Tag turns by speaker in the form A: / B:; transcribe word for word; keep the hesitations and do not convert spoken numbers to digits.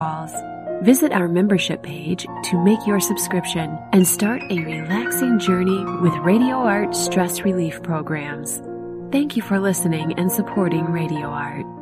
A: calls. Visit our membership page to make your subscription and start a relaxing journey with Radio Art stress relief programs. Thank you for listening and supporting Radio Art.